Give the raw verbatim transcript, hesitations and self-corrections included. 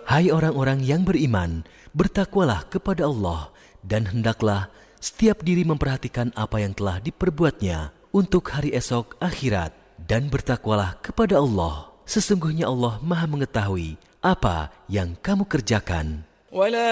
Hai orang-orang yang beriman, bertakwalah kepada Allah dan hendaklah setiap diri memperhatikan apa yang telah diperbuatnya untuk hari esok akhirat, dan bertakwalah kepada Allah. Sesungguhnya Allah Maha mengetahui apa yang kamu kerjakan.